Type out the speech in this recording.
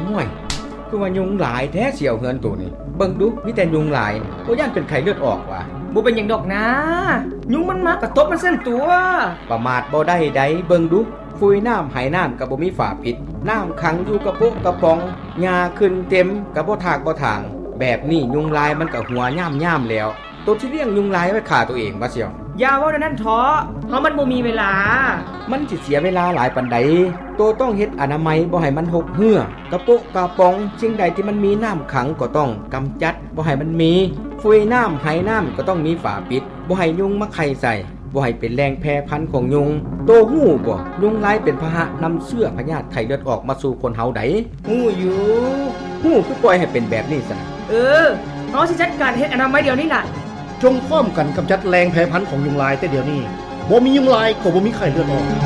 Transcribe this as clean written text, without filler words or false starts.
ห่วยคือว่ายุงหลายแท้เสี่ยวเฮือนตัวนี้เบิ่งดูมีแต่ยุงหลายบ่ย่านเป็นไข้เลือดออกว่ะบ่เป็นหยังดอกนะยุงมันมากระตบมันเส้นตัวประมาทบ่ได้ใดเบิ่งดูฟุยน้ำไหน้ำก็บ่มีฝาปิดน้ำขังอยู่กระปุกกระป๋องหญ้าขึ้นเต็มก็บ่ทากบ่ทางแบบนี้ยุงลายมันก็หัวย่ำๆแล้วตัวที่เลี้ยงยุงลายไว้ฆ่าตัวเองว่าเสี่ยวอย่าเว้านั่นท้อเพราะมันบ่มีเวลามันสิเสียเวลาหลายปานใดตัวต้องเฮ็ดอนามัยบ่ให้มันหกเหือกระปุกกระป๋องสิ่งใดที่มันมีน้ำขังก็ต้องกำจัดบ่ให้มันมีฟุยน้ำไหน้ำก็ต้องมีฝาปิดบ่ให้ยุงมาไข่ใส่บ่ให้เป็นแรงแพร่พันธุ์ของยุงโตฮู้บ่ยุงลายเป็นพาหะนำเชื้อพยาธิไข้เลือดออกมาสู่คนเฮาได้ฮู้อยู่ฮู้คือปล่อยให้เป็นแบบนี้ซะนะเฮาสิจัดการเฮ็ดอนามัยเดี๋ยวนี้ล่ะจงพร้อมกันกำจัดแรงแพร่พันธุ์ของยุงลายแต่เดี๋ยวนี้บ่มียุงลายก็บ่มีไข้เลือดออก